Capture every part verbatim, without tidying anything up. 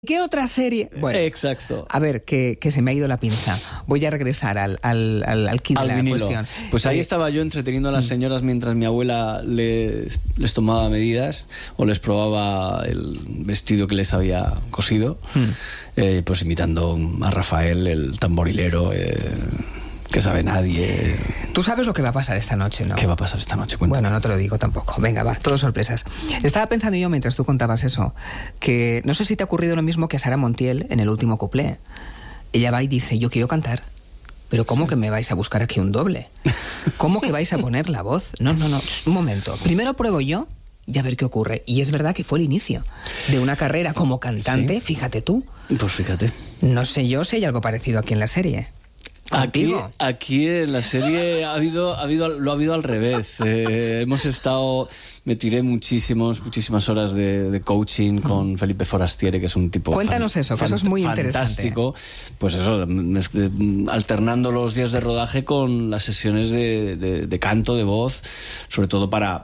¿Qué otra serie? Bueno, exacto. A ver, que, que se me ha ido la pinza. Voy a regresar al, al, al, al kit de la vinilo. cuestión. Pues ahí eh, estaba yo entreteniendo a las señoras mientras mi abuela les, les tomaba medidas o les probaba el vestido que les había cosido, hmm. eh, pues imitando a Rafael, el tamborilero, eh, que sabe nadie. Tú sabes lo que va a pasar esta noche, ¿no? ¿Qué va a pasar esta noche? Cuéntame. Bueno, no te lo digo tampoco. Venga, va, todo sorpresas. Estaba pensando yo mientras tú contabas eso, que no sé si te ha ocurrido lo mismo que a Sara Montiel en el último cuplé. Ella va y dice, yo quiero cantar. Pero ¿cómo sí. que me vais a buscar aquí un doble? ¿Cómo que vais a poner la voz? No, no, no, un momento. Primero pruebo yo y a ver qué ocurre. Y es verdad que fue el inicio de una carrera como cantante, ¿sí? Fíjate tú. Pues fíjate. No sé yo si hay algo parecido aquí en la serie. Aquí, aquí en la serie ha habido, ha habido, lo ha habido al revés. Eh, hemos estado, me tiré muchísimos, muchísimas horas de, de coaching con Felipe Forastiere, que es un tipo. Cuéntanos fan, eso, que eso es muy fantástico. interesante. Pues eso, alternando los días de rodaje con las sesiones de, de, de canto, de voz, sobre todo para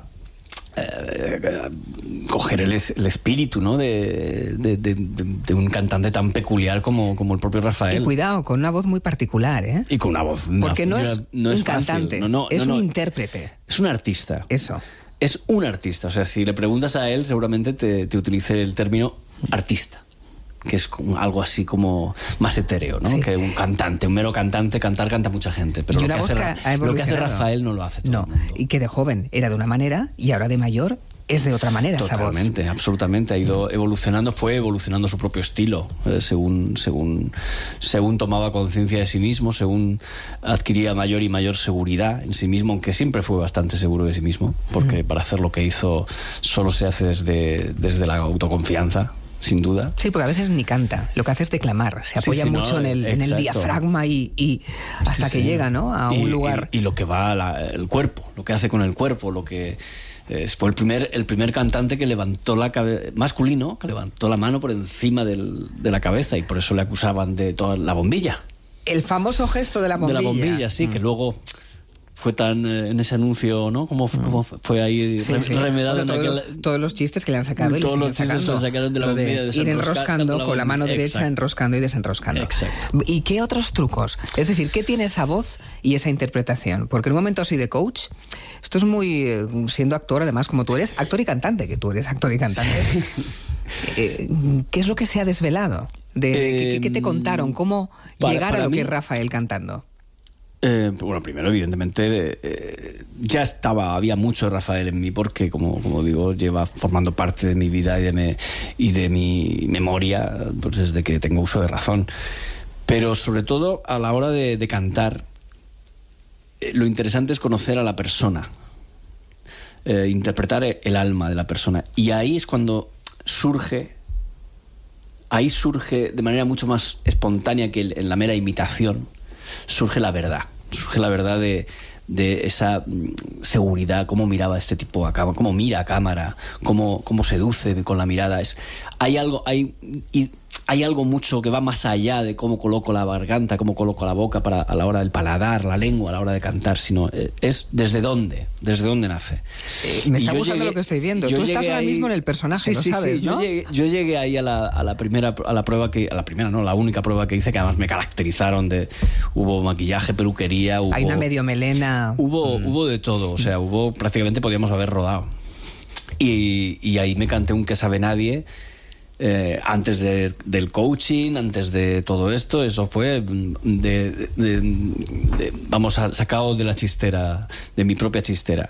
Eh, coger el, el espíritu, ¿no? de, de, de, de un cantante tan peculiar como, como el propio Rafael. Y cuidado, con una voz muy particular, ¿eh? Y con una voz... Porque no, no es no un es cantante, no, no, es no, un no. intérprete. Es un artista. Eso. Es un artista. O sea, si le preguntas a él, seguramente te, te utilice el término artista, que es algo así como más etéreo, ¿no? Sí. Que un cantante, un mero cantante, cantar canta mucha gente, pero lo que, hace, que lo que hace Rafael no lo hace todo no. el mundo. Y que de joven era de una manera y ahora de mayor es de otra manera. Totalmente, esa voz. absolutamente. Ha ido evolucionando, fue evolucionando su propio estilo, eh, según, según, según tomaba conciencia de sí mismo, según adquiría mayor y mayor seguridad en sí mismo, aunque siempre fue bastante seguro de sí mismo, porque mm. para hacer lo que hizo solo se hace desde, desde la autoconfianza. Sin duda. Sí, porque a veces ni canta. Lo que hace es declamar. Se apoya sí, sí, mucho no, en, el, en el diafragma y, y hasta sí, que sí. llega, ¿no? A y, un lugar. Y, y lo que va la, el cuerpo, lo que hace con el cuerpo, lo que eh, fue el primer, el primer cantante que levantó la cabeza, masculino, que levantó la mano por encima del, de la cabeza y por eso le acusaban de toda la bombilla. El famoso gesto de la bombilla. De la bombilla, sí, mm. que luego fue tan eh, en ese anuncio, ¿no? Como, mm. como fue ahí sí, re, sí. remedado bueno, en todos, aquel... los, todos los chistes que le han sacado y todos le los chistes sacando. que le sacaron de la bombilla, de ir enroscando la con la mano derecha, exacto. enroscando y desenroscando. Exacto. ¿Y qué otros trucos? Es decir, ¿qué tiene esa voz y esa interpretación? Porque en un momento así de coach, esto es muy... siendo actor, además, como tú eres, actor y cantante, que tú eres actor y cantante. Sí. Eh, ¿Qué es lo que se ha desvelado? De, de, eh, ¿qué, ¿Qué te contaron? ¿Cómo para, llegar para a lo mí, que es Rafael cantando? Eh, bueno, primero, evidentemente, eh, ya estaba, había mucho de Rafael en mí porque, como, como digo, lleva formando parte de mi vida y de, me, y de mi memoria pues desde que tengo uso de razón. Pero sobre todo a la hora de, de cantar, eh, lo interesante es conocer a la persona, eh, interpretar el alma de la persona. Y ahí es cuando surge, ahí surge de manera mucho más espontánea que en la mera imitación, surge la verdad, surge la verdad de, de esa seguridad, cómo miraba este tipo a cámara, cómo mira a cámara, cómo, cómo seduce con la mirada. Es, hay algo, hay, y hay algo mucho que va más allá de cómo coloco la garganta, cómo coloco la boca para, a la hora del paladar, la lengua a la hora de cantar, sino es desde dónde, desde dónde nace. Eh, me está gustando llegué, lo que estoy viendo. Tú estás ahora ahí, mismo en el personaje, sí, lo sí, sabes, sí, ¿no? Yo llegué, yo llegué ahí a la, a la primera, a la prueba que, a la primera, no, la única prueba que hice, que además me caracterizaron de, hubo maquillaje, peluquería, hubo, hay una medio melena, hubo, mm. hubo de todo, o sea, hubo prácticamente podíamos haber rodado. Y, y ahí me canté un Que sabe nadie. Eh, antes de, del coaching, antes de todo esto, eso fue de, de, de, de, vamos, a, sacado de la chistera, de mi propia chistera.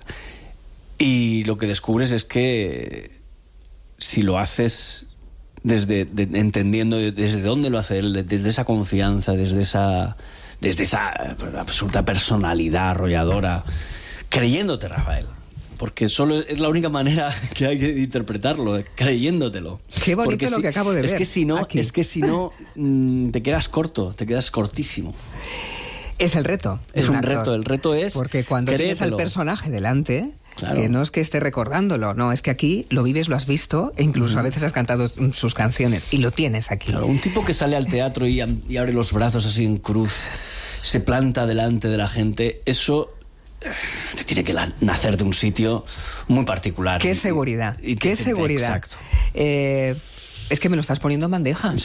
Y lo que descubres es que si lo haces desde de, entendiendo desde dónde lo hace él, desde esa confianza, desde esa, desde esa absoluta personalidad arrolladora, creyéndote, Rafael. Porque solo es la única manera que hay que interpretarlo, creyéndotelo. Qué bonito si, lo que acabo de es ver. Que si no, aquí. es que si no, mmm, te quedas corto, te quedas cortísimo. Es el reto. Es un, un reto. El reto es. Porque cuando créetelo. tienes al personaje delante, claro. que no es que esté recordándolo, no, es que aquí lo vives, lo has visto, e incluso uh-huh. a veces has cantado sus canciones y lo tienes aquí. Claro, un tipo que sale al teatro y, y abre los brazos así en cruz, se planta delante de la gente, eso te tiene que nacer de un sitio muy particular. Qué seguridad, y, y qué te, seguridad. Exacto. Eh, Es que me lo estás poniendo en bandeja.